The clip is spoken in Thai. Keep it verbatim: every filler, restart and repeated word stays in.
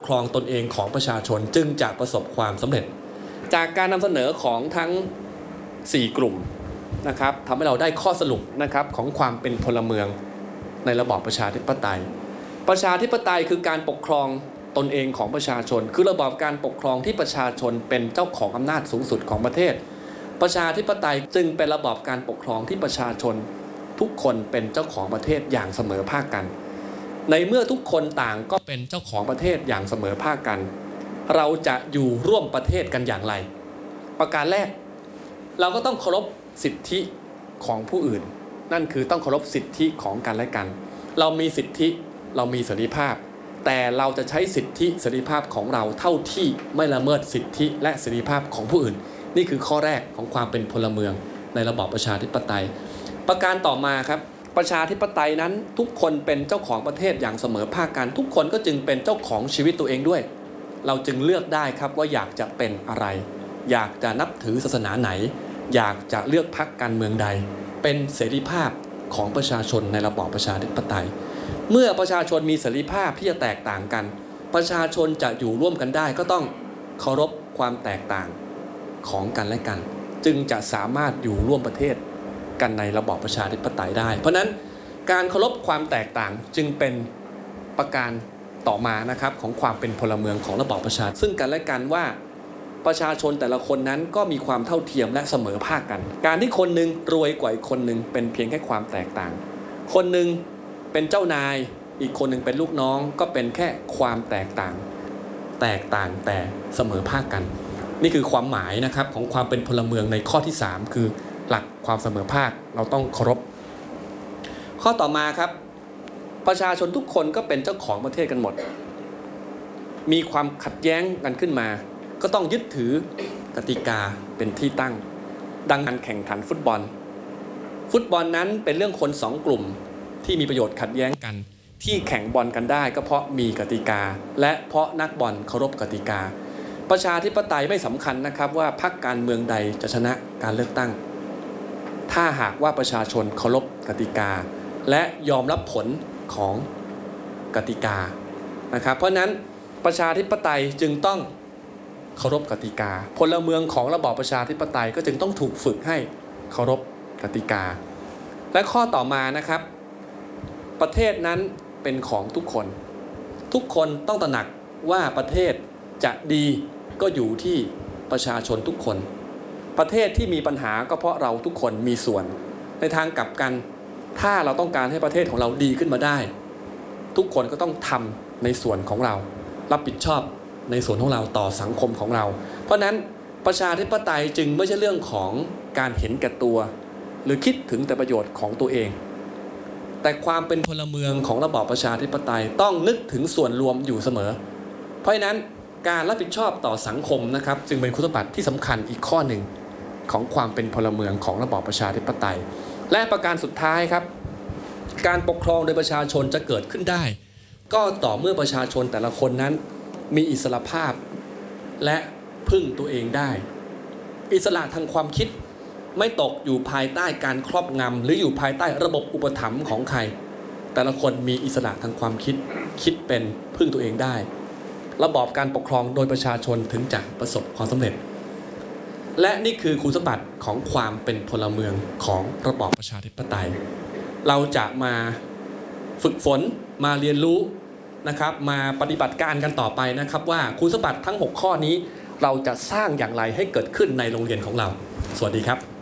ครองตนเองของประชาชนจึงจะประสบความสำเร็จจากการนำเสนอของทั้งสี่กลุ่มนะครับทำให้เราได้ข้อสรุปนะครับของความเป็นพลเมืองในระบอบประชาธิปไตยประชาธิปไตยคือการปกครองตนเองของประชาชนคือระบอบการปกครองที่ประชาชนเป็นเจ้าของอำนาจสูงสุดของประเทศประชาธิปไตยจึงเป็นระบอบการปกครองที่ประชาชนทุกคนเป็นเจ้าของประเทศอย่างเสมอภาคกันในเมื่อทุกคนต่างก็เป็นเจ้าของประเทศอย่างเสมอภาคกันเราจะอยู่ร่วมประเทศกันอย่างไรประการแรกเราก็ต้องเคารพสิทธิของผู้อื่นนั่นคือต้องเคารพสิทธิของกันและกันเรามีสิทธิเรามีเสรีภาพแต่เราจะใช้สิทธิเสรีภาพของเราเท่าที่ไม่ละเมิดสิทธิและเสรีภาพของผู้อื่นนี่คือข้อแรกของความเป็นพลเมืองในระบอบประชาธิปไตยประการต่อมาครับประชาธิปไตยนั้นทุกคนเป็นเจ้าของประเทศอย่างเสมอภาคกันทุกคนก็จึงเป็นเจ้าของชีวิตตัวเองด้วยเราจึงเลือกได้ครับว่าอยากจะเป็นอะไรอยากจะนับถือศาสนาไหนอยากจะเลือกพรรคการเมืองใดเป็นเสรีภาพของประชาชนในระบอบประชาธิปไตยเมื่อประชาชนมีเสรีภาพที่จะแตกต่างกันประชาชนจะอยู่ร่วมกันได้ก็ต้องเคารพความแตกต่างของกันและกันจึงจะสามารถอยู่ร่วมประเทศกันในระบอบประชาธิปไตยได้เพราะนั้นการเคารพความแตกต่างจึงเป็นประการต่อมานะครับของความเป็นพลเมืองของระบอบประชาซึ่งกันและกันว่าประชาชนแต่ละคนนั้นก็มีความเท่าเทียมและเสมอภาคกันการที่คนหนึ่งรวยกว่าอีกคนหนึ่งเป็นเพียงแค่ความแตกต่างคนหนึ่งเป็นเจ้านายอีกคนหนึ่งเป็นลูกน้องก็เป็นแค่ความแตกต่างแตกต่างแต่เสมอภาคกันนี่คือความหมายนะครับของความเป็นพลเมืองในข้อที่สามคือหลักความเสมอภาคเราต้องเคารพข้อต่อมาครับประชาชนทุกคนก็เป็นเจ้าของประเทศกันหมดมีความขัดแย้งกันขึ้นมาก็ต้องยึดถือกติกาเป็นที่ตั้งดังการแข่งขันฟุตบอลฟุตบอลนั้นเป็นเรื่องคนสองกลุ่มที่มีประโยชน์ขัดแย้งกันที่แข่งบอลกันได้ก็เพราะมีกติกาและเพราะนักบอลเคารพกติกาประชาธิปไตยไม่สำคัญนะครับว่าพรรคการเมืองใดจะชนะการเลือกตั้งถ้าหากว่าประชาชนเคารพกติกาและยอมรับผลของกติกานะครับเพราะนั้นประชาธิปไตยจึงต้องเคารพกติกาพลเมืองของระบอบประชาธิปไตยก็จึงต้องถูกฝึกให้เคารพกติกาและข้อต่อมานะครับประเทศนั้นเป็นของทุกคนทุกคนต้องตระหนักว่าประเทศจะดีก็อยู่ที่ประชาชนทุกคนประเทศที่มีปัญหาก็เพราะเราทุกคนมีส่วนในทางกลับกันถ้าเราต้องการให้ประเทศของเราดีขึ้นมาได้ทุกคนก็ต้องทำในส่วนของเรารับผิดชอบในส่วนของเราต่อสังคมของเราเพราะนั้นประชาธิปไตยจึงไม่ใช่เรื่องของการเห็นแก่ตัวหรือคิดถึงแต่ประโยชน์ของตัวเองแต่ความเป็นพลเมืองของระบอบประชาธิปไตยต้องนึกถึงส่วนรวมอยู่เสมอเพราะฉะนั้นการรับผิดชอบต่อสังคมนะครับจึงเป็นคุณสมบัติที่สำคัญอีกข้อหนึ่งของความเป็นพลเมืองของระบอบประชาธิปไตยและประการสุดท้ายครับการปกครองโดยประชาชนจะเกิดขึ้นได้ก็ต่อเมื่อประชาชนแต่ละคนนั้นมีอิสรภาพและพึ่งตัวเองได้อิสระทางความคิดไม่ตกอยู่ภายใต้การครอบงำหรืออยู่ภายใต้ระบบอุปถัมภ์ของใครแต่ละคนมีอิสระทางความคิดคิดเป็นพึ่งตัวเองได้ระบอบการปกครองโดยประชาชนถึงจะประสบความสำเร็จและนี่คือคุณสมบัติของความเป็นพลเมืองของระบอบประชาธิปไตยเราจะมาฝึกฝนมาเรียนรู้นะครับมาปฏิบัติการกันต่อไปนะครับว่าคุณสมบัติทั้งหกข้อนี้เราจะสร้างอย่างไรให้เกิดขึ้นในโรงเรียนของเราสวัสดีครับ